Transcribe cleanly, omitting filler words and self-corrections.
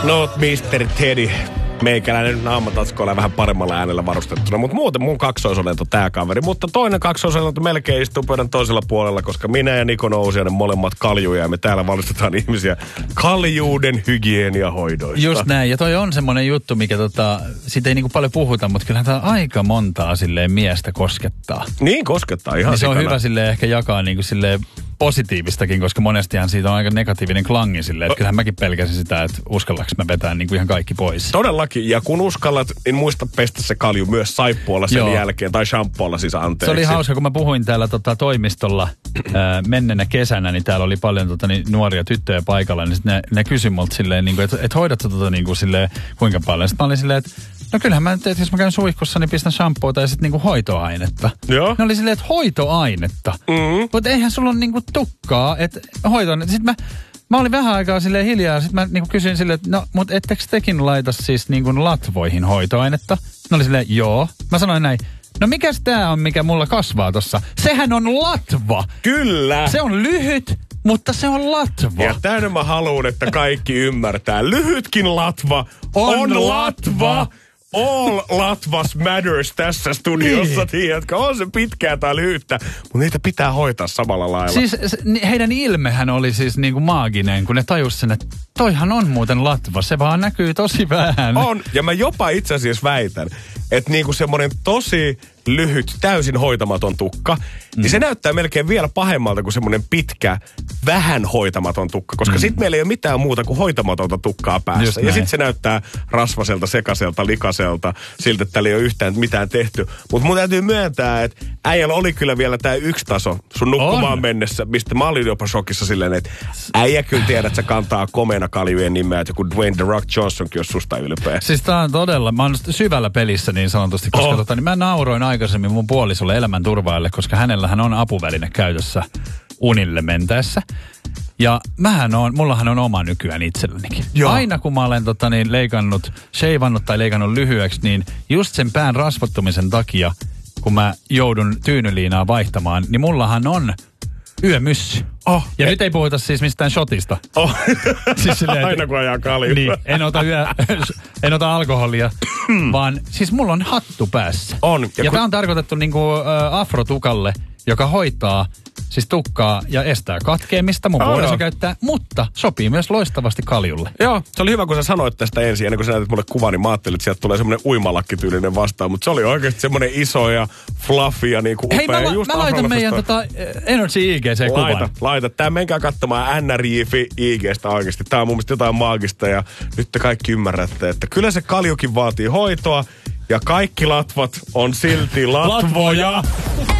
No, Mr. Teddy. Meikäläinen naamatatskoilla vähän paremmalla äänellä varustettuna, mutta muuten mun kaksoisolento tää kaveri. Mutta toinen kaksoisolento melkein istuu pöydän toisella puolella, koska minä ja Niko Nousiainen molemmat kaljuja ja me täällä valistetaan ihmisiä kaljuuden hygieniahoidoista. Just näin, ja toi on semmoinen juttu, mikä siitä ei niinku paljon puhuta, mutta kyllähän tää aika montaa silleen miestä koskettaa. Niin koskettaa ihan niin se on sikana. hyvä silleen ehkä jakaa niinku silleen positiivistakin, koska monestihan siitä on aika negatiivinen klangi silleen, että kyllähän mäkin pelkäsin sitä, että uskallaks mä vetää niinku ihan kaikki pois. Todellakin, ja kun uskallat, niin muista pestä se kalju myös saippualla sen jälkeen, tai shampoolla siis anteeksi. Se oli hauska, kun mä puhuin täällä toimistolla menneenä kesänä, niin täällä oli paljon nuoria tyttöjä paikalla, niin ne kysyi multa silleen, niin että hoidatko niin silleen, kuinka paljon. Sitten mä olin silleen, että no kyllähän mä nyt, jos mä käyn suihkussa, niin pistän shampoota ja sitten niinku hoitoainetta. Joo. Ne oli silleen, että hoitoainetta. Mutta eihän sulla ole niinku tukkaa, että hoitoainetta. Sitten mä olin vähän aikaa silleen hiljaa, sitten mä niinku kysyin silleen, että no, mutta ettekö tekin laita siis niinku latvoihin hoitoainetta? Ne oli silleen, joo. Mä sanoin näin, no mikäs tää on, mikä mulla kasvaa tossa? Sehän on latva! Kyllä! Se on lyhyt, mutta se on latva. Ja tämän mä haluun, että kaikki ymmärtää. Lyhytkin latva on latva! All latvas matters tässä studiossa, tiedätkö? On se pitkää tai lyhyttä, mutta niitä pitää hoitaa samalla lailla. Siis heidän ilmehän oli siis niinku maaginen, kun ne tajus sen, että toihan on muuten latva. Se vaan näkyy tosi vähän. On, ja mä jopa itse asiassa väitän, että niinku semmoinen tosi lyhyt, täysin hoitamaton tukka, niin se näyttää melkein vielä pahemmalta kuin semmoinen pitkä, vähän hoitamaton tukka, koska sit meillä ei ole mitään muuta kuin hoitamatonta tukkaa päässä. Ja sit se näyttää rasvaselta, sekaselta, likaselta, siltä, että täällä ei ole yhtään mitään tehty. Mutta mun täytyy myöntää, että äijällä oli kyllä vielä tää yksi taso sun nukkumaan mennessä, mistä mä olin jopa shokissa silleen, että äijä kyllä tiedät, että se kantaa komeena kaljujen nimeä, että joku Dwayne The Rock Johnsonkin olisi susta ylpeä. Siis tää on todella, mä oon syvällä pelissä niin sanotusti, koska niin mä nauroin aikaisemmin mun puolisolle elämänturvaajalle, koska hänellähän on apuväline käytössä unille mentäessä. Ja mullahan on oma nykyään itsellänikin. Joo. Aina kun mä olen sheivannut tai leikannut lyhyeksi, niin just sen pään rasvattumisen takia, kun mä joudun tyynyliinaa vaihtamaan, niin mullahan on yömyssy. Ja nyt ei puhuta siis mistään shotista. Siis silleen, aina kun ajaa kaljua. Niin, en ota alkoholia, vaan siis mulla on hattu päässä. On. Ja tää on tarkoitettu niinku afrotukalle, joka hoitaa siis tukkaa ja estää katkeamista. Mun puoliso käyttää, mutta sopii myös loistavasti kaljulle. Joo, se oli hyvä, kun sä sanoit tästä ensin, ennen kuin sä näytit mulle kuvan, niin mä ajattelin, että sieltä tulee semmoinen uimalakkityylinen vastaan, mutta se oli oikeasti semmoinen iso ja fluffy ja niinku upea. Hei, mä laitan meidän Energy IGC-kuvan. Laita. Tää menkää katsomaan NRIFI IGstä oikeasti. Tää on mun mielestä jotain maagista ja nyt te kaikki ymmärrätte, että kyllä se kaljukin vaatii hoitoa ja kaikki latvat on silti latvoja.